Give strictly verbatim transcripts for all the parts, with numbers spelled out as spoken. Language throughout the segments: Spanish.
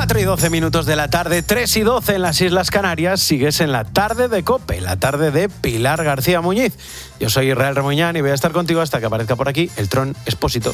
cuatro y doce minutos de la tarde, tres y doce en las Islas Canarias. Sigues en la tarde de COPE, la tarde de Pilar García Muñiz. Yo soy Israel Remuñán y voy a estar contigo hasta que aparezca por aquí el Tron Expósito.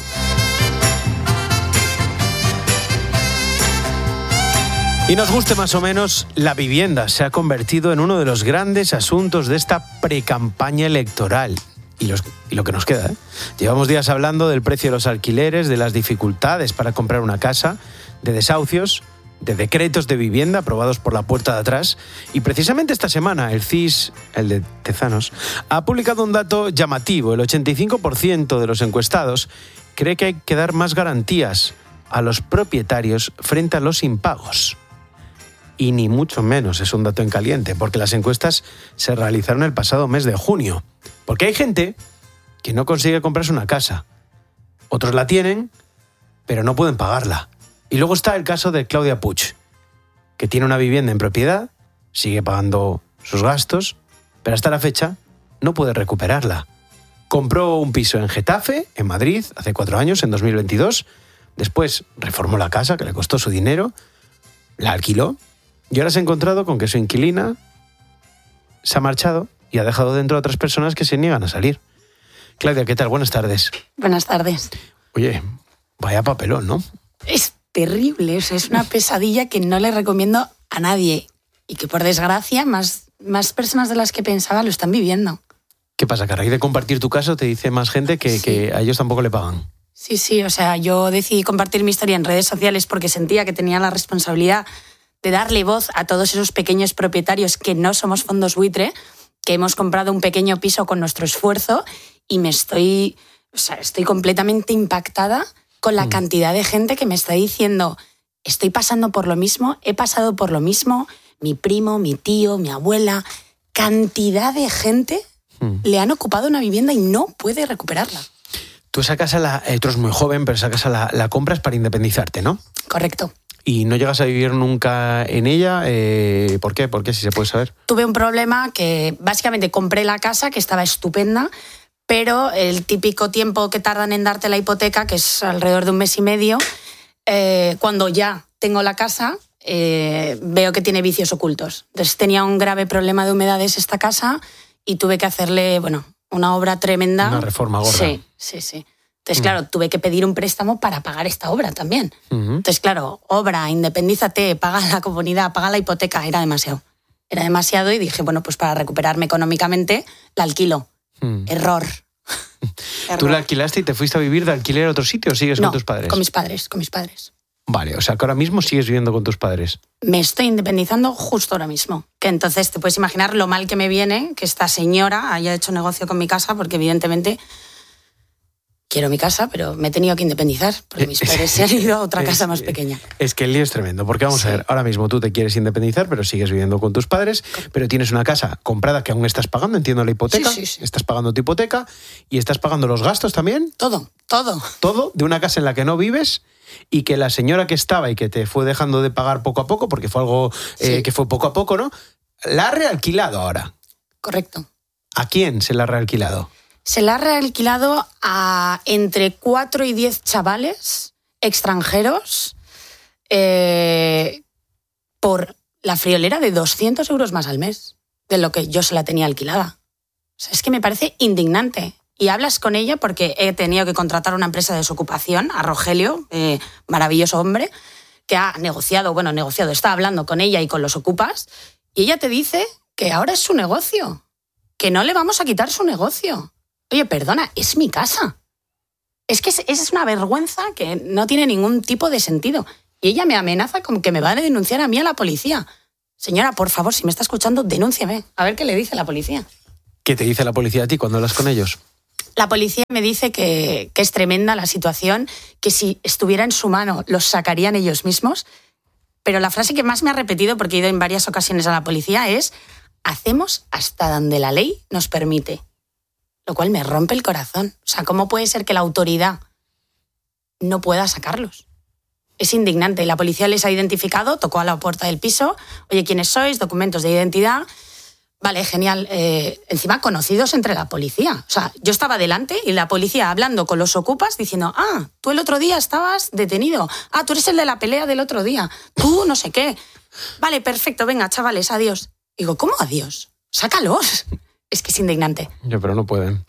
Y nos guste más o menos, la vivienda se ha convertido en uno de los grandes asuntos de esta precampaña electoral. Y, los, y lo que nos queda, ¿eh? Llevamos días hablando del precio de los alquileres, de las dificultades para comprar una casa, de desahucios, de decretos de vivienda aprobados por la puerta de atrás. Y precisamente esta semana el C I S, el de Tezanos, ha publicado un dato llamativo. El ochenta y cinco por ciento de los encuestados cree que hay que dar más garantías a los propietarios frente a los impagos. Y ni mucho menos es un dato en caliente, porque las encuestas se realizaron el pasado mes de junio. Porque hay gente que no consigue comprarse una casa. Otros la tienen, pero no pueden pagarla. Y luego está el caso de Claudia Puig, que tiene una vivienda en propiedad, sigue pagando sus gastos, pero hasta la fecha no puede recuperarla. Compró un piso en Getafe, en Madrid, hace cuatro años, en dos mil veintidós. Después reformó la casa, que le costó su dinero, la alquiló, y ahora se ha encontrado con que su inquilina se ha marchado y ha dejado dentro a otras personas que se niegan a salir. Claudia, ¿qué tal? Buenas tardes. Buenas tardes. Oye, vaya papelón, ¿no? Es terrible, o sea, es una pesadilla que no le recomiendo a nadie y que por desgracia más, más personas de las que pensaba lo están viviendo. ¿Qué pasa? Que a raíz de compartir tu caso te dice más gente que, sí. que a ellos tampoco le pagan. Sí, sí, o sea, yo decidí compartir mi historia en redes sociales porque sentía que tenía la responsabilidad de darle voz a todos esos pequeños propietarios que no somos fondos buitre, que hemos comprado un pequeño piso con nuestro esfuerzo y me estoy, o sea, estoy completamente impactada con la mm. cantidad de gente que me está diciendo estoy pasando por lo mismo, he pasado por lo mismo, mi primo, mi tío, mi abuela, cantidad de gente mm. le han ocupado una vivienda y no puede recuperarla. Tú esa casa, la, eh, tú eres muy joven, pero esa casa la, la compras para independizarte, ¿no? Correcto. ¿Y no llegas a vivir nunca en ella? Eh, ¿Por qué? ¿Por qué? Si se puede saber. Tuve un problema que básicamente compré la casa, que estaba estupenda, pero el típico tiempo que tardan en darte la hipoteca, que es alrededor de un mes y medio, eh, cuando ya tengo la casa, eh, veo que tiene vicios ocultos. Entonces tenía un grave problema de humedades esta casa y tuve que hacerle, bueno, una obra tremenda. Una reforma gorda. Sí, sí, sí. Entonces, claro, tuve que pedir un préstamo para pagar esta obra también. Uh-huh. Entonces, claro, obra, independízate, paga la comunidad, paga la hipoteca, era demasiado. Era demasiado y dije, bueno, pues para recuperarme económicamente, la alquilo. Uh-huh. Error. Error. ¿Tú la alquilaste y te fuiste a vivir de alquiler a otro sitio o sigues no, con tus padres? con mis padres, con mis padres. Vale, o sea que ahora mismo sigues viviendo con tus padres. Me estoy independizando justo ahora mismo. Que entonces te puedes imaginar lo mal que me viene que esta señora haya hecho negocio con mi casa, porque evidentemente quiero mi casa, pero me he tenido que independizar porque mis padres se han ido a otra casa es, más pequeña. Es que el lío es tremendo, porque vamos sí. a ver, ahora mismo tú te quieres independizar, pero sigues viviendo con tus padres, pero tienes una casa comprada que aún estás pagando, entiendo la hipoteca, sí, sí, sí. estás pagando tu hipoteca y estás pagando los gastos también. Todo, todo. Todo de una casa en la que no vives y que la señora que estaba y que te fue dejando de pagar poco a poco, porque fue algo sí. eh, que fue poco a poco, ¿no? La ha realquilado ahora. Correcto. ¿A quién se la ha realquilado? Se la ha realquilado a entre cuatro y diez chavales extranjeros eh, por la friolera de doscientos euros más al mes de lo que yo se la tenía alquilada. O sea, es que me parece indignante. Y hablas con ella porque he tenido que contratar una empresa de desocupación, a Rogelio, eh, maravilloso hombre, que ha negociado, bueno, negociado, está hablando con ella y con los ocupas, y ella te dice que ahora es su negocio, que no le vamos a quitar su negocio. Oye, perdona, es mi casa. Es que es, es una vergüenza que no tiene ningún tipo de sentido. Y ella me amenaza con que me va a denunciar a mí a la policía. Señora, por favor, si me está escuchando, denúnciame. A ver qué le dice la policía. ¿Qué te dice la policía a ti cuando hablas con ellos? La policía me dice que, que es tremenda la situación, que si estuviera en su mano los sacarían ellos mismos. Pero la frase que más me ha repetido, porque he ido en varias ocasiones a la policía, es hacemos hasta donde la ley nos permite. Lo cual me rompe el corazón. O sea, ¿cómo puede ser que la autoridad no pueda sacarlos? Es indignante. La policía les ha identificado, tocó a la puerta del piso. Oye, ¿quiénes sois? Documentos de identidad. Vale, genial. Eh, encima, conocidos entre la policía. O sea, yo estaba delante y la policía hablando con los ocupas diciendo, ah, tú el otro día estabas detenido. Ah, tú eres el de la pelea del otro día. Tú no sé qué. Vale, perfecto, venga, chavales, adiós. Digo, ¿cómo adiós? Sácalos. Es que es indignante. Ya, pero no pueden.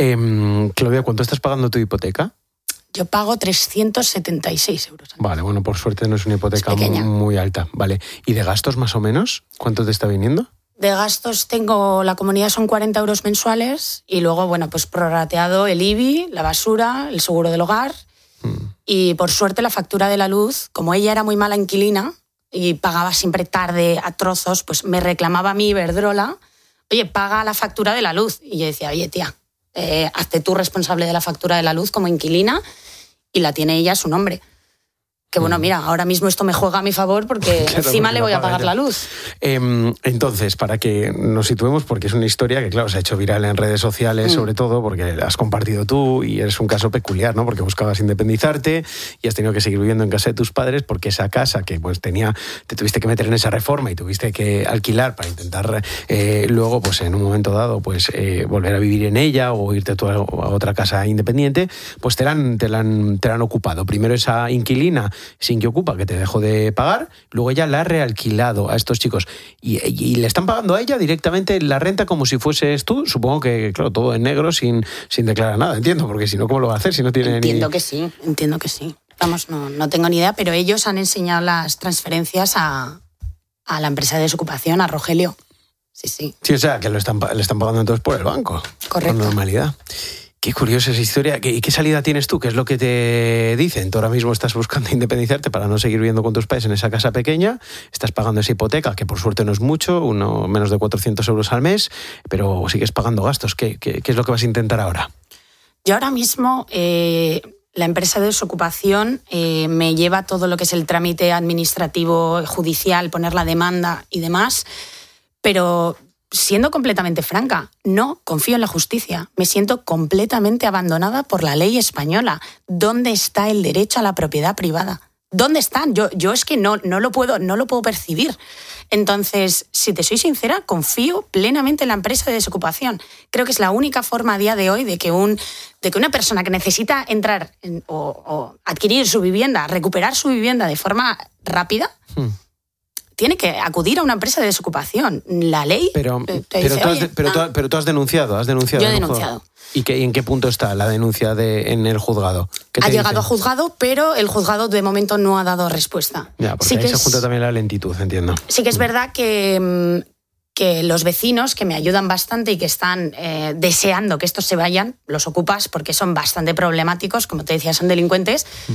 Eh, Claudia, ¿cuánto estás pagando tu hipoteca? Yo pago trescientos setenta y seis euros. Vale, bueno, por suerte no es una hipoteca muy, muy alta. Vale. ¿Y de gastos más o menos? ¿Cuánto te está viniendo? De gastos tengo, la comunidad son cuarenta euros mensuales y luego, bueno, pues prorrateado el I B I, la basura, el seguro del hogar mm. y por suerte la factura de la luz, como ella era muy mala inquilina y pagaba siempre tarde a trozos, pues me reclamaba a mí Iberdrola, oye, paga la factura de la luz. Y yo decía, oye, tía, eh, hazte tú responsable de la factura de la luz como inquilina y la tiene ella a su nombre. Que bueno, mira, ahora mismo esto me juega a mi favor porque claro, encima porque le voy a pagar la luz. Eh, entonces, para que nos situemos, porque es una historia que, claro, se ha hecho viral en redes sociales, mm. sobre todo porque la has compartido tú y eres un caso peculiar, ¿no? Porque buscabas independizarte y has tenido que seguir viviendo en casa de tus padres porque esa casa que pues tenía, te tuviste que meter en esa reforma y tuviste que alquilar para intentar eh, luego, pues en un momento dado, pues eh, volver a vivir en ella o irte tú a otra casa independiente, pues te la han, te la han, te la han ocupado. Primero esa inquilina sin que ocupa, que te dejó de pagar, luego ella la ha realquilado a estos chicos y, y le están pagando a ella directamente la renta como si fueses tú, supongo que, claro, todo en negro sin, sin declarar nada, entiendo, porque si no, ¿cómo lo va a hacer si no tiene Entiendo ni... que sí, entiendo que sí. Vamos, no, no tengo ni idea, pero ellos han enseñado las transferencias a, a la empresa de desocupación, a Rogelio. Sí, sí. Sí, o sea, que lo están, le están pagando entonces por el banco. Correcto. Con normalidad. Qué curiosa esa historia. ¿Y qué salida tienes tú? ¿Qué es lo que te dicen? Tú ahora mismo estás buscando independizarte para no seguir viviendo con tus padres en esa casa pequeña, estás pagando esa hipoteca, que por suerte no es mucho, uno menos de cuatrocientos euros al mes, pero sigues pagando gastos. ¿Qué, qué, qué es lo que vas a intentar ahora? Yo ahora mismo, eh, la empresa de desocupación eh, me lleva todo lo que es el trámite administrativo, judicial, poner la demanda y demás, pero... Siendo completamente franca, no confío en la justicia. Me siento completamente abandonada por la ley española. ¿Dónde está el derecho a la propiedad privada? ¿Dónde están? Yo, yo es que no, no, lo puedo, no lo puedo percibir. Entonces, si te soy sincera, confío plenamente en la empresa de desocupación. Creo que es la única forma a día de hoy de que, un, de que una persona que necesita entrar en, o, o adquirir su vivienda, recuperar su vivienda de forma rápida... Hmm. tiene que acudir a una empresa de desocupación. La ley pero, te, te pero, dice, tú has, oye, pero, ah, tú, pero tú has denunciado, has denunciado. Yo he denunciado. ¿Y, qué, ¿Y en qué punto está la denuncia de, en el juzgado? Ha llegado a juzgado, pero el juzgado de momento no ha dado respuesta. Ya, porque sí ahí que se es, junta también la lentitud, entiendo. Sí que es verdad que, que los vecinos, que me ayudan bastante y que están eh, deseando que estos se vayan, los ocupas, porque son bastante problemáticos, como te decía, son delincuentes. Mm.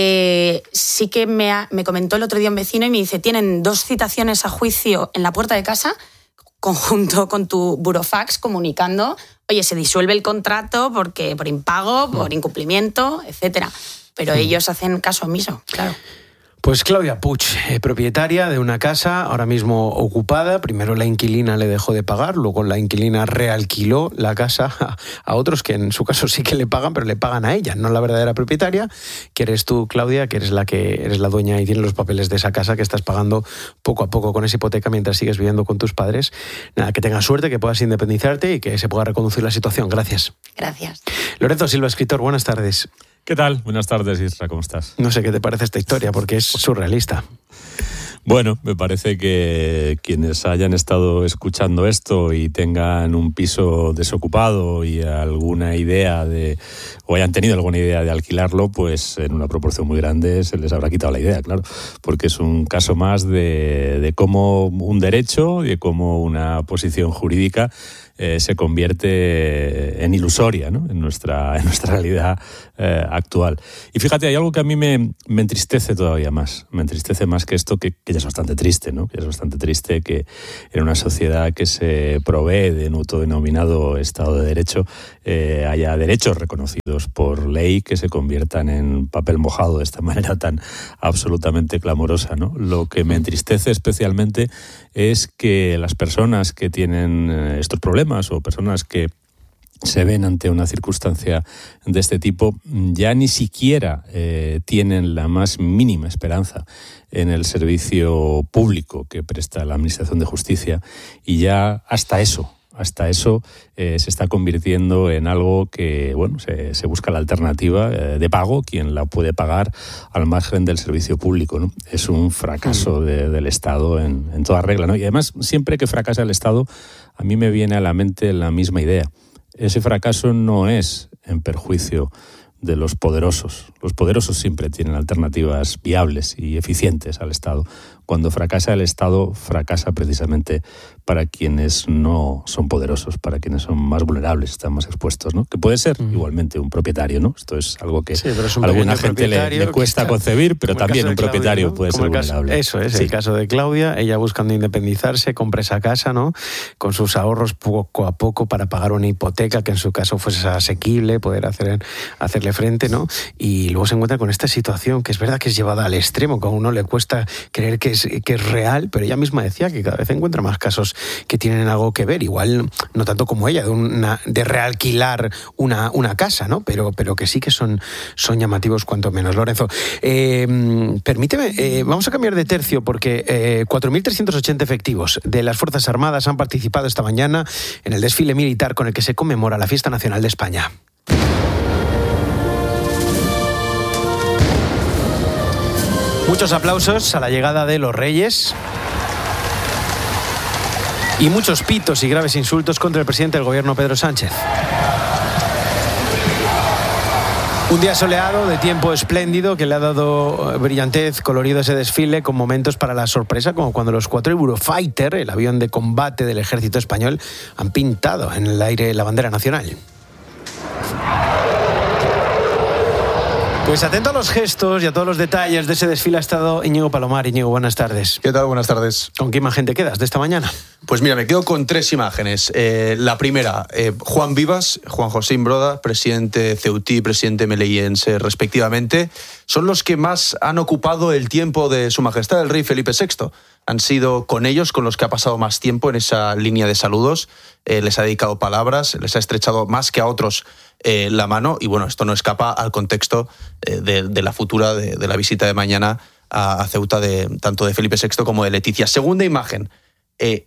Eh, sí que me, ha, me comentó el otro día un vecino y me dice, tienen dos citaciones a juicio en la puerta de casa, conjunto con tu burofax, comunicando, oye, se disuelve el contrato porque por impago, por incumplimiento, etcétera. Pero ellos hacen caso omiso, claro. Pues Claudia Puig, eh, propietaria de una casa ahora mismo ocupada. Primero la inquilina le dejó de pagar, luego la inquilina realquiló la casa a, a otros que en su caso sí que le pagan, pero le pagan a ella, no la verdadera propietaria, que eres tú, Claudia, que eres la que eres la dueña y tienes los papeles de esa casa que estás pagando poco a poco con esa hipoteca mientras sigues viviendo con tus padres. Nada, que tengas suerte, que puedas independizarte y que se pueda reconducir la situación. Gracias. Gracias. Lorenzo Silva, escritor, buenas tardes. ¿Qué tal? Buenas tardes, Isra, ¿cómo estás? No sé qué te parece esta historia, porque es surrealista. Bueno, me parece que quienes hayan estado escuchando esto y tengan un piso desocupado y alguna idea de, o hayan tenido alguna idea de alquilarlo, pues en una proporción muy grande se les habrá quitado la idea, claro, porque es un caso más de, de cómo un derecho y de cómo una posición jurídica Eh, se convierte en ilusoria, ¿no? en, nuestra, en nuestra realidad eh, actual. Y fíjate, hay algo que a mí me, me entristece todavía más, me entristece más que esto, que, que ya es bastante triste, ¿no? que es bastante triste que en una sociedad que se provee de un autodenominado Estado de Derecho eh, haya derechos reconocidos por ley que se conviertan en papel mojado de esta manera tan absolutamente clamorosa, ¿no? Lo que me entristece especialmente es que las personas que tienen estos problemas o personas que se ven ante una circunstancia de este tipo, ya ni siquiera eh, tienen la más mínima esperanza en el servicio público que presta la Administración de Justicia, y ya hasta eso, hasta eso eh, se está convirtiendo en algo que, bueno, se, se busca la alternativa eh, de pago, quien la puede pagar al margen del servicio público, ¿no? Es un fracaso de, del Estado en, en toda regla, ¿no? Y además, siempre que fracasa el Estado, a mí me viene a la mente la misma idea. Ese fracaso no es en perjuicio de los poderosos. Los poderosos siempre tienen alternativas viables y eficientes al Estado. Cuando fracasa el Estado, fracasa precisamente para quienes no son poderosos, para quienes son más vulnerables, están más expuestos, ¿no? Que puede ser mm. igualmente un propietario, ¿no? Esto es algo que sí, a alguna gente le, le cuesta concebir, pero también un propietario, ¿no? Puede como ser vulnerable. Caso, eso es, sí. El caso de Claudia, ella buscando independizarse, compra esa casa, ¿no? Con sus ahorros poco a poco para pagar una hipoteca que en su caso fuese asequible, poder hacer, hacerle frente, ¿no? Y luego se encuentra con esta situación que es verdad que es llevada al extremo, que a uno le cuesta creer que es, que es real, pero ella misma decía que cada vez encuentra más casos que tienen algo que ver, igual no tanto como ella, de, una, de realquilar una, una casa, ¿no? Pero, pero que sí que son, son llamativos cuanto menos. Lorenzo, eh, permíteme, eh, vamos a cambiar de tercio porque eh, cuatro mil trescientos ochenta efectivos de las Fuerzas Armadas han participado esta mañana en el desfile militar con el que se conmemora la Fiesta Nacional de España. Muchos aplausos a la llegada de los Reyes y muchos pitos y graves insultos contra el presidente del gobierno, Pedro Sánchez. Un día soleado, de tiempo espléndido, que le ha dado brillantez, colorido ese desfile, con momentos para la sorpresa, como cuando los cuatro Eurofighter, el avión de combate del ejército español, han pintado en el aire la bandera nacional. Pues atento a los gestos y a todos los detalles de ese desfile ha estado Íñigo Palomar. Íñigo, buenas tardes. ¿Qué tal? Buenas tardes. ¿Con qué imagen te quedas de esta mañana? Pues mira, me quedo con tres imágenes. Eh, la primera, eh, Juan Vivas, Juan José Imbroda, presidente ceutí, presidente melillense respectivamente, son los que más han ocupado el tiempo de Su Majestad el Rey Felipe sexto. Han sido con ellos con los que ha pasado más tiempo en esa línea de saludos, eh, les ha dedicado palabras, les ha estrechado más que a otros eh, la mano, y bueno, esto no escapa al contexto eh, de, de la futura, de, de la visita de mañana a, a Ceuta, de, tanto de Felipe sexto como de Leticia. Segunda imagen, eh,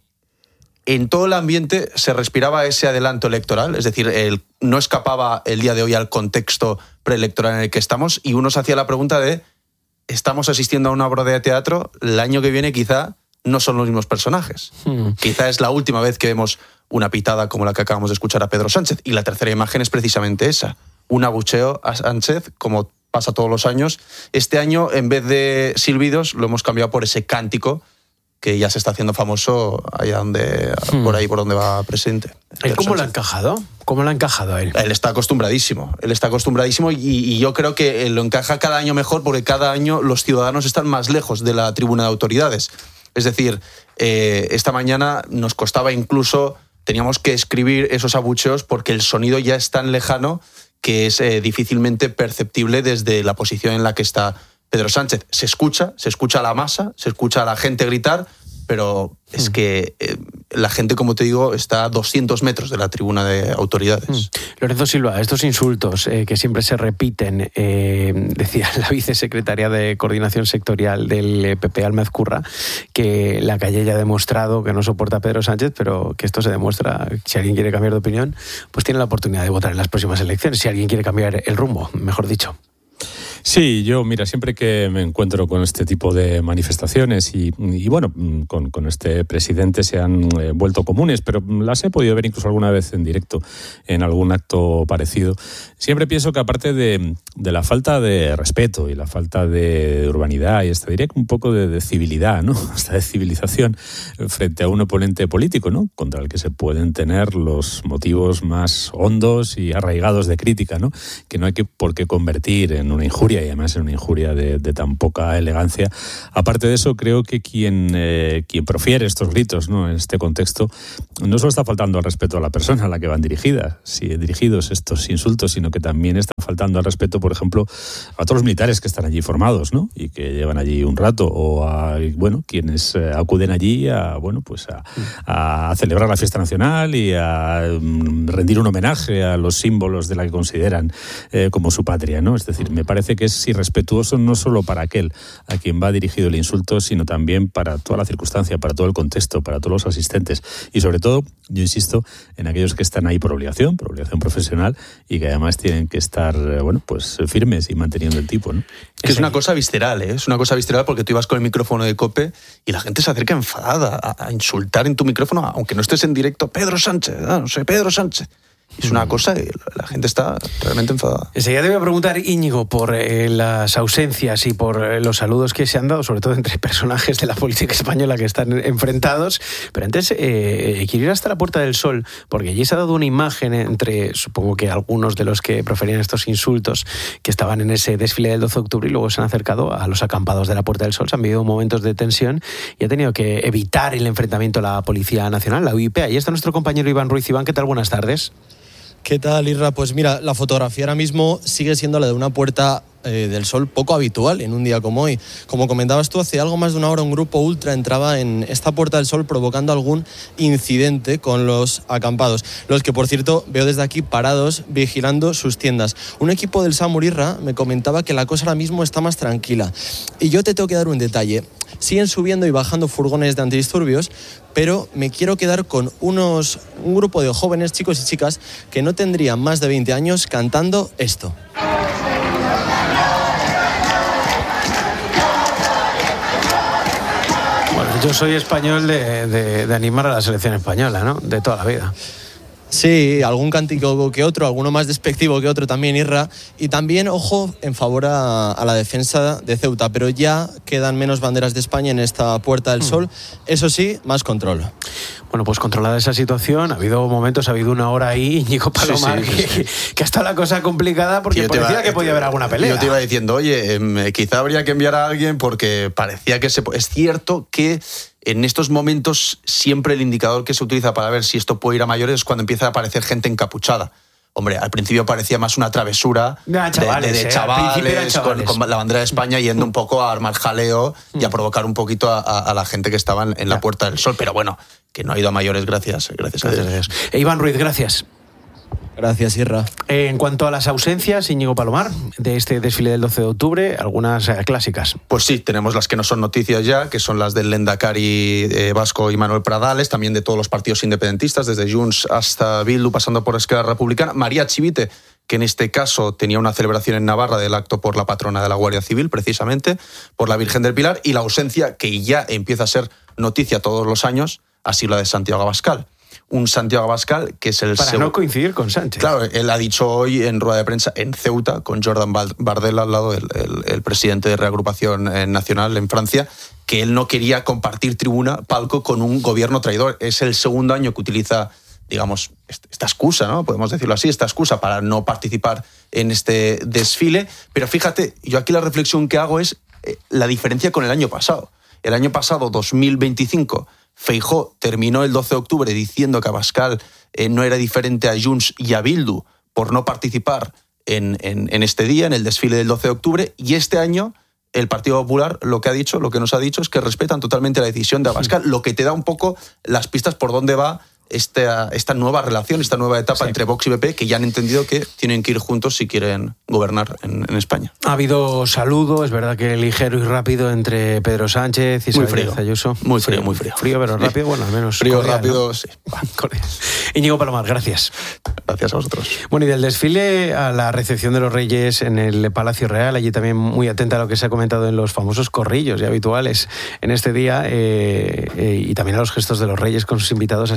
en todo el ambiente se respiraba ese adelanto electoral, es decir, el, no escapaba el día de hoy al contexto preelectoral en el que estamos, y uno se hacía la pregunta de: ¿estamos asistiendo a una obra de teatro? El año que viene quizá no son los mismos personajes. Hmm. Quizá es la última vez que vemos una pitada como la que acabamos de escuchar a Pedro Sánchez. Y la tercera imagen es precisamente esa, un abucheo a Sánchez, como pasa todos los años. Este año, en vez de silbidos, lo hemos cambiado por ese cántico que ya se está haciendo famoso allá donde, hmm. por ahí por donde va presidente. ¿Él cómo lo ha encajado? ¿Cómo lo ha encajado a él? Él está acostumbradísimo, él está acostumbradísimo y, y yo creo que lo encaja cada año mejor, porque cada año los ciudadanos están más lejos de la tribuna de autoridades. Es decir, eh, esta mañana nos costaba incluso, teníamos que escribir esos abucheos porque el sonido ya es tan lejano que es eh, difícilmente perceptible desde la posición en la que está Pedro Sánchez. Se escucha, se escucha a la masa, se escucha a la gente gritar, pero es que eh, la gente, como te digo, está a doscientos metros de la tribuna de autoridades. Mm. Lorenzo Silva, estos insultos eh, que siempre se repiten, eh, decía la vicesecretaria de Coordinación Sectorial del P P, Alma Ezcurra, que la calle ya ha demostrado que no soporta a Pedro Sánchez, pero que esto se demuestra, si alguien quiere cambiar de opinión, pues tiene la oportunidad de votar en las próximas elecciones, si alguien quiere cambiar el rumbo, mejor dicho. Sí, yo, mira, siempre que me encuentro con este tipo de manifestaciones y, y bueno, con, con este presidente se han eh, vuelto comunes, pero las he podido ver incluso alguna vez en directo, en algún acto parecido. Siempre pienso que aparte de, de la falta de respeto y la falta de urbanidad y hasta diría que un poco de, de civilidad, ¿no? Hasta de civilización frente a un oponente político, ¿no? Contra el que se pueden tener los motivos más hondos y arraigados de crítica, ¿no? Que no hay que por qué convertir en una injuria injuria, y además es una injuria de, de tan poca elegancia. Aparte de eso, creo que quien, eh, quien profiere estos gritos, ¿no?, en este contexto, no solo está faltando al respeto a la persona a la que van dirigidas, sí, dirigidos estos insultos, sino que también están faltando al respeto, por ejemplo, a todos los militares que están allí formados, ¿no?, y que llevan allí un rato, o a, bueno, quienes eh, acuden allí a, bueno, pues a, a celebrar la fiesta nacional y a um, rendir un homenaje a los símbolos de la que consideran eh, como su patria, ¿no? Es decir, me parece que es irrespetuoso no solo para aquel a quien va dirigido el insulto, sino también para toda la circunstancia, para todo el contexto, para todos los asistentes y sobre todo, yo insisto, en aquellos que están ahí por obligación, por obligación profesional y que además tienen que estar, bueno, pues firmes y manteniendo el tipo, ¿no? Que es una cosa visceral, ¿eh? Es una cosa visceral porque tú ibas con el micrófono de COPE y la gente se acerca enfadada a, a insultar en tu micrófono, aunque no estés en directo, Pedro Sánchez, ah, no sé, Pedro Sánchez. Es una cosa que la gente está realmente enfadada. Enseguida te voy a preguntar, Íñigo, por eh, las ausencias y por eh, los saludos que se han dado, sobre todo entre personajes de la política española que están enfrentados. Pero antes, eh, quiero ir hasta la Puerta del Sol, porque allí se ha dado una imagen entre, supongo que algunos de los que proferían estos insultos, que estaban en ese desfile del doce de octubre y luego se han acercado a los acampados de la Puerta del Sol. Se han vivido momentos de tensión y ha tenido que evitar el enfrentamiento la Policía Nacional, la U I P. Ahí está nuestro compañero Iván Ruiz. Iván, ¿qué tal? Buenas tardes. ¿Qué tal, Irra? Pues mira, la fotografía ahora mismo sigue siendo la de una Puerta eh, del Sol poco habitual en un día como hoy. Como comentabas tú, hace algo más de una hora un grupo ultra entraba en esta Puerta del Sol provocando algún incidente con los acampados, los que, por cierto, veo desde aquí parados vigilando sus tiendas. Un equipo del SAMUR, Irra, me comentaba que la cosa ahora mismo está más tranquila. Y yo te tengo que dar un detalle. Siguen subiendo y bajando furgones de antidisturbios, pero me quiero quedar con unos, un grupo de jóvenes, chicos y chicas, que no tendrían más de veinte años cantando esto. Bueno, yo soy español de, de, de animar a la selección española, ¿no? De toda la vida. Sí, algún cántico que otro, alguno más despectivo que otro también, Irra. Y también, ojo, en favor a, a la defensa de Ceuta. Pero ya quedan menos banderas de España en esta Puerta del Sol. Eso sí, más control. Bueno, pues controlada esa situación, ha habido momentos, ha habido una hora ahí, Íñigo Palomar, sí, sí, sí, sí. Que, que ha estado la cosa complicada porque parecía iba, que podía haber alguna pelea. Yo te iba diciendo, oye, eh, quizá habría que enviar a alguien porque parecía que se... Es cierto que en estos momentos siempre el indicador que se utiliza para ver si esto puede ir a mayores es cuando empieza a aparecer gente encapuchada. Hombre, al principio parecía más una travesura nah, chavales, de, de, de eh, chavales, chavales. Con, con la bandera de España yendo un poco a armar jaleo mm. y a provocar un poquito a, a, a la gente que estaba en, en la Puerta del Sol. Pero bueno, que no ha ido a mayores, gracias, gracias a Dios. Gracias. E Iván Ruiz, gracias. Gracias, Irra. Eh, en cuanto a las ausencias, Íñigo Palomar, de este desfile del doce de octubre, algunas eh, clásicas. Pues sí, tenemos las que no son noticias ya, que son las del Lehendakari eh, Vasco y Manuel Pradales, también de todos los partidos independentistas, desde Junts hasta Bildu, pasando por Esquerra Republicana. María Chivite, que en este caso tenía una celebración en Navarra del acto por la patrona de la Guardia Civil, precisamente, por la Virgen del Pilar, y la ausencia, que ya empieza a ser noticia todos los años, ha sido la de Santiago Abascal. Un Santiago Abascal que es el... Para no coincidir con Sánchez. Claro, él ha dicho hoy en rueda de prensa en Ceuta, con Jordan Bardella al lado, el, el, el presidente de Reagrupación Nacional en Francia, que él no quería compartir tribuna, palco, con un gobierno traidor. Es el segundo año que utiliza, digamos, esta excusa, ¿no? Podemos decirlo así, esta excusa para no participar en este desfile. Pero fíjate, yo aquí la reflexión que hago es eh, la diferencia con el año pasado. El año pasado, dos mil veinticinco... Feijóo terminó el doce de octubre diciendo que Abascal eh, no era diferente a Junts y a Bildu por no participar en, en, en este día, en el desfile del doce de octubre, y este año el Partido Popular lo que ha dicho, lo que nos ha dicho es que respetan totalmente la decisión de Abascal, lo que te da un poco las pistas por dónde va esta, esta nueva relación, esta nueva etapa sí. entre Vox y B P, que ya han entendido que tienen que ir juntos si quieren gobernar en, en España. Ha habido saludo, es verdad que ligero y rápido entre Pedro Sánchez y Isabel Ayuso. Muy frío, sí, muy frío. Frío, pero rápido, bueno, al menos frío, cordial, rápido, ¿no? sí. Íñigo Palomar, gracias. Gracias a vosotros. Bueno, y del desfile a la recepción de los Reyes en el Palacio Real, allí también muy atenta a lo que se ha comentado en los famosos corrillos y habituales en este día, eh, eh, y también a los gestos de los Reyes con sus invitados ha estado Carmen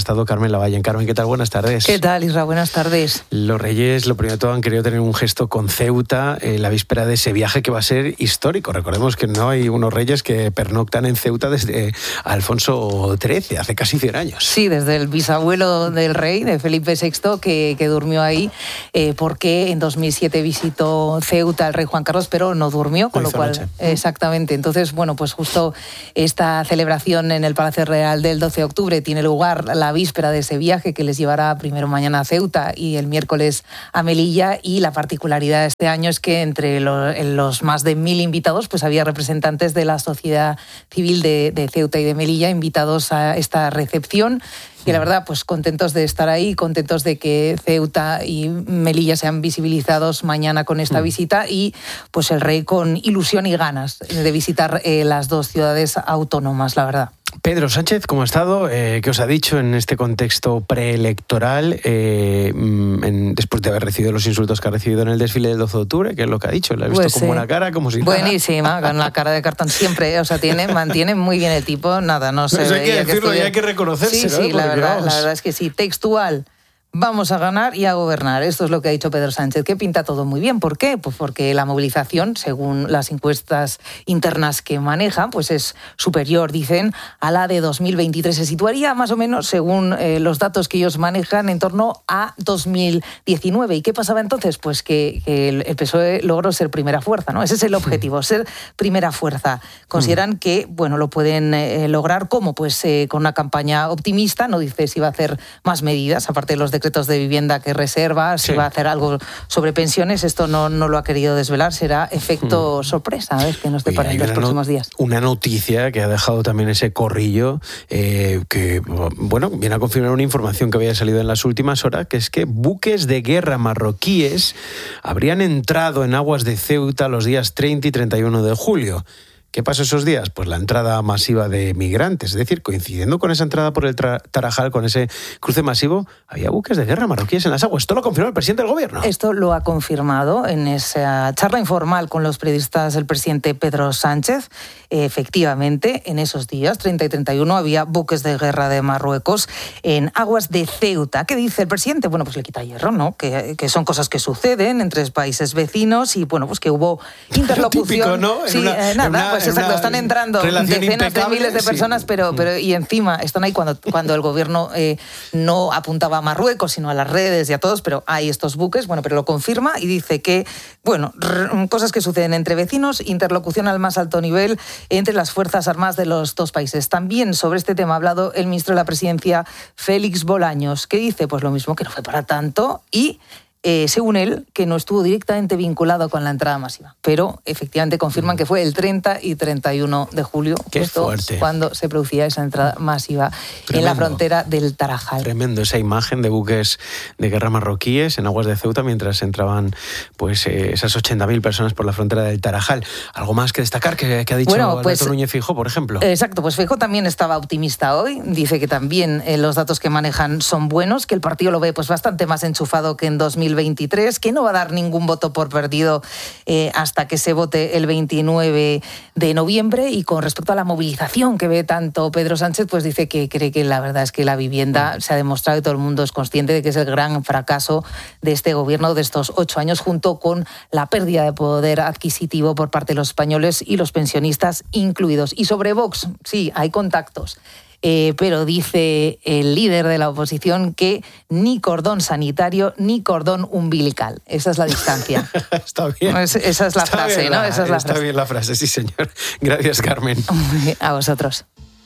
Carmen Lavalle. Carmen, ¿qué tal? Buenas tardes. ¿Qué tal, Isra? Buenas tardes. Los Reyes, lo primero de todo, han querido tener un gesto con Ceuta en la víspera de ese viaje que va a ser histórico. Recordemos que no hay unos reyes que pernoctan en Ceuta desde Alfonso trece, hace casi cien años. Sí, desde el bisabuelo del rey, de Felipe sexto, que, que durmió ahí, eh, porque en dos mil siete visitó Ceuta el rey Juan Carlos, pero no durmió, con lo cual... Noche. Exactamente. Entonces, bueno, pues justo esta celebración en el Palacio Real del doce de octubre tiene lugar la víspera de ese viaje que les llevará primero mañana a Ceuta y el miércoles a Melilla, y la particularidad de este año es que entre los, los más de mil invitados pues había representantes de la sociedad civil de, de Ceuta y de Melilla invitados a esta recepción. Y la verdad, pues contentos de estar ahí, contentos de que Ceuta y Melilla sean visibilizados mañana con esta mm. visita, y pues el rey con ilusión y ganas de visitar eh, las dos ciudades autónomas, la verdad. Pedro Sánchez, ¿cómo ha estado? Eh, ¿Qué os ha dicho en este contexto preelectoral, eh, en, después de haber recibido los insultos que ha recibido en el desfile del doce de octubre? ¿Qué es lo que ha dicho? ¿Le ha visto pues, con buena cara? Como si buenísima, nada. Con la cara de cartón siempre. O sea, tiene, mantiene muy bien el tipo. Nada, no sé. Pues hay que decirlo y hay que reconocerse. Sí, sí, la verdad, la verdad es que sí. Textual. Vamos a ganar y a gobernar. Esto es lo que ha dicho Pedro Sánchez, que pinta todo muy bien. ¿Por qué? Pues porque la movilización, según las encuestas internas que maneja, pues es superior, dicen, a la de dos mil veintitrés. Se situaría más o menos, según eh, los datos que ellos manejan, en torno a dos mil diecinueve. ¿Y qué pasaba entonces? Pues que, que el P S O E logró ser primera fuerza, ¿no? Ese es el objetivo, ser primera fuerza. Consideran que, bueno, lo pueden eh, lograr, ¿cómo? Pues eh, con una campaña optimista. No dice si va a hacer más medidas, aparte de los decretos de vivienda que reserva, si sí. va a hacer algo sobre pensiones. Esto no, no lo ha querido desvelar, será efecto hmm. sorpresa, a ver qué nos depara en los próximos no, días. Una noticia que ha dejado también ese corrillo, eh, que bueno, viene a confirmar una información que había salido en las últimas horas, que es que buques de guerra marroquíes habrían entrado en aguas de Ceuta los días treinta y treinta y uno de julio. ¿Qué pasó esos días? Pues la entrada masiva de migrantes, es decir, coincidiendo con esa entrada por el tra- Tarajal, con ese cruce masivo, había buques de guerra marroquíes en las aguas. Esto lo confirmó el presidente del gobierno. Esto lo ha confirmado en esa charla informal con los periodistas el presidente Pedro Sánchez. Efectivamente, en esos días, treinta y treinta y uno, había buques de guerra de Marruecos en aguas de Ceuta. ¿Qué dice el presidente? Bueno, pues le quita hierro, ¿no? Que, que son cosas que suceden entre países vecinos y, bueno, pues que hubo interlocución. Típico, ¿no? Sí, una, eh, nada, una, pues exacto, están entrando decenas de miles de personas, sí. pero, pero y encima están ahí cuando, cuando el gobierno eh, no apuntaba a Marruecos, sino a las redes y a todos, pero hay estos buques, bueno, pero lo confirma y dice que, bueno, r- cosas que suceden entre vecinos, interlocución al más alto nivel entre las Fuerzas Armadas de los dos países. También sobre este tema ha hablado el ministro de la Presidencia, Félix Bolaños, que dice pues lo mismo, que no fue para tanto y... Eh, según él, que no estuvo directamente vinculado con la entrada masiva. Pero efectivamente confirman que fue el treinta y treinta y uno de julio, Qué justo fuerte. cuando se producía esa entrada masiva Tremendo. en la frontera del Tarajal. Tremendo esa imagen de buques de guerra marroquíes en aguas de Ceuta mientras entraban pues eh, esas ochenta mil personas por la frontera del Tarajal. ¿Algo más que destacar que, que ha dicho bueno, pues, Alberto Núñez Feijóo, por ejemplo? Exacto, pues Feijóo también estaba optimista hoy. Dice que también eh, los datos que manejan son buenos, que el partido lo ve pues bastante más enchufado que en dos mil veintitrés, que no va a dar ningún voto por perdido eh, hasta que se vote el veintinueve de noviembre. Y con respecto a la movilización que ve tanto Pedro Sánchez, pues dice que cree que la verdad es que la vivienda se ha demostrado y todo el mundo es consciente de que es el gran fracaso de este gobierno de estos ocho años, junto con la pérdida de poder adquisitivo por parte de los españoles y los pensionistas incluidos. Y sobre Vox, sí, hay contactos. Eh, pero dice el líder de la oposición que ni cordón sanitario ni cordón umbilical. Esa es la distancia. Está bien. Es, esa es la está frase, la, ¿no? Esa es la está frase. bien la frase, sí, señor. Gracias, Carmen. A vosotros.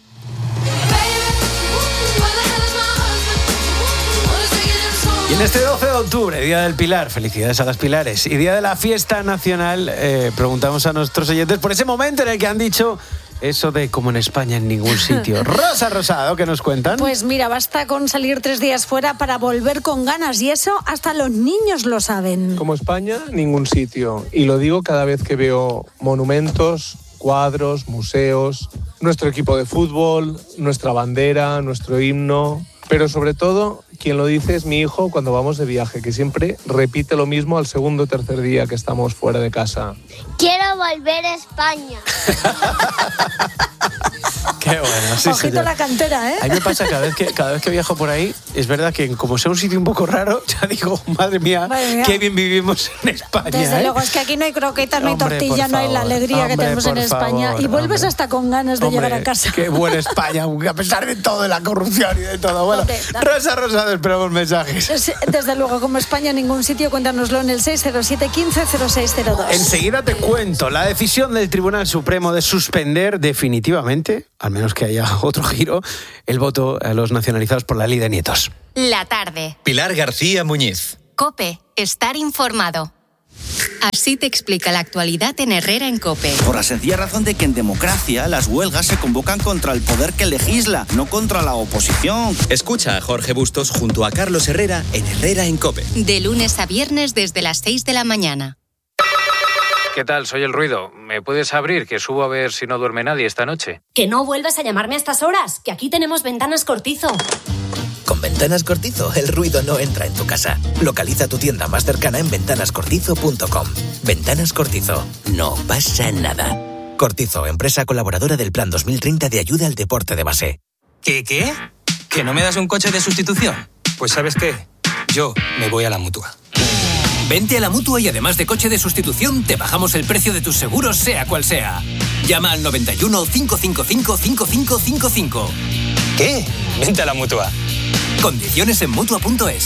Y en este doce de octubre, Día del Pilar, felicidades a las Pilares, y Día de la Fiesta Nacional, eh, preguntamos a nuestros oyentes por ese momento en el que han dicho eso de como en España en ningún sitio. Rosa Rosado, ¿qué nos cuentan? Pues mira, basta con salir tres días fuera para volver con ganas, y eso hasta los niños lo saben. Como España, ningún sitio. Y lo digo cada vez que veo monumentos, cuadros, museos, nuestro equipo de fútbol, nuestra bandera, nuestro himno. Pero sobre todo, quien lo dice es mi hijo cuando vamos de viaje, que siempre repite lo mismo al segundo o tercer día que estamos fuera de casa. Quiero volver a España. Qué bueno, sí, Ojito señor. la cantera, ¿eh? A mí me pasa cada vez que, cada vez que viajo por ahí, es verdad que como sea un sitio un poco raro, ya digo, madre mía, madre mía. Qué bien vivimos en España. Desde ¿eh? luego, es que aquí no hay croquetas, no hay Hombre, tortilla, no hay la alegría hombre, que tenemos en España. favor, y vuelves hombre. hasta con ganas de Hombre, llegar a casa. Qué buena España, a pesar de todo, de la corrupción y de todo. Bueno, Hombre, Rosa Rosado, esperamos mensajes. Desde luego, como España en ningún sitio, cuéntanoslo en el seis cero siete, quince cero seis cero dos. Enseguida te cuento la decisión del Tribunal Supremo de suspender definitivamente, al menos que haya otro giro, el voto a los nacionalizados por la ley de nietos. La tarde. Pilar García Muñiz. COPE. Estar informado. Así te explica la actualidad en Herrera en COPE. Por la sencilla razón de que en democracia las huelgas se convocan contra el poder que legisla, no contra la oposición. Escucha a Jorge Bustos junto a Carlos Herrera en Herrera en COPE. De lunes a viernes desde las seis de la mañana. ¿Qué tal? Soy El Ruido. ¿Me puedes abrir? Que subo a ver si no duerme nadie esta noche. Que no vuelvas a llamarme a estas horas, que aquí tenemos Ventanas Cortizo. Con Ventanas Cortizo, el ruido no entra en tu casa. Localiza tu tienda más cercana en ventanas cortizo punto com. Ventanas Cortizo. No pasa nada. Cortizo, empresa colaboradora del Plan dos mil treinta de ayuda al deporte de base. ¿Qué, qué? ¿Que no me das un coche de sustitución? Pues ¿sabes qué? Yo me voy a la Mutua. Vente a la Mutua y además de coche de sustitución, te bajamos el precio de tus seguros, sea cual sea. Llama al noventa y uno, cinco cinco cinco, cinco cinco cinco cinco. ¿Qué? Vente a la Mutua. Condiciones en Mutua punto es.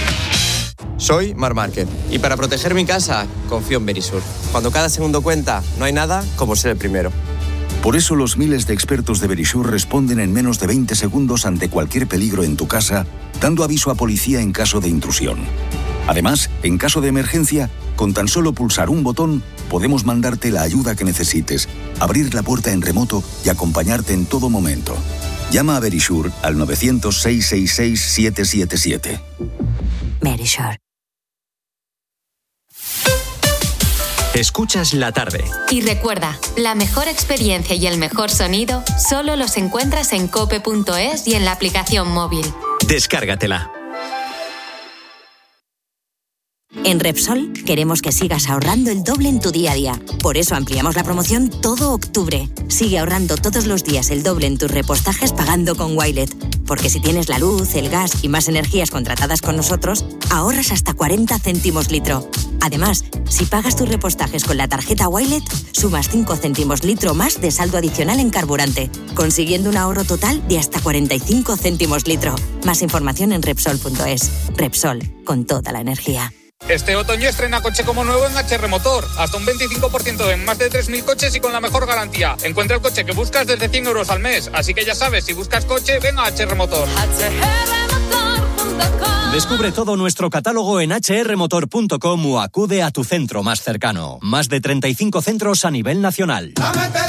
Soy Mar Márquez y para proteger mi casa confío en Verisur. Cuando cada segundo cuenta, no hay nada como ser el primero. Por eso los miles de expertos de Verisur responden en menos de veinte segundos ante cualquier peligro en tu casa, dando aviso a policía en caso de intrusión. Además, en caso de emergencia, con tan solo pulsar un botón, podemos mandarte la ayuda que necesites, abrir la puerta en remoto y acompañarte en todo momento. Llama a Verisur al nueve cero cero, seis seis seis, siete siete siete. Verisur. Escuchas La Tarde. Y recuerda, la mejor experiencia y el mejor sonido solo los encuentras en cope punto es y en la aplicación móvil. Descárgatela. En Repsol queremos que sigas ahorrando el doble en tu día a día. Por eso ampliamos la promoción todo octubre. Sigue ahorrando todos los días el doble en tus repostajes pagando con Wilet. Porque si tienes la luz, el gas y más energías contratadas con nosotros, ahorras hasta cuarenta céntimos litro. Además, si pagas tus repostajes con la tarjeta Wilet, sumas cinco céntimos litro más de saldo adicional en carburante, consiguiendo un ahorro total de hasta cuarenta y cinco céntimos litro. Más información en Repsol punto es. Repsol, con toda la energía. Este otoño estrena coche como nuevo en H R Motor. Hasta un veinticinco por ciento en más de tres mil coches y con la mejor garantía. Encuentra el coche que buscas desde cien euros al mes. Así que ya sabes, si buscas coche, ven a H R Motor. Descubre todo nuestro catálogo en hache erre motor punto com o acude a tu centro más cercano. Más de treinta y cinco centros a nivel nacional.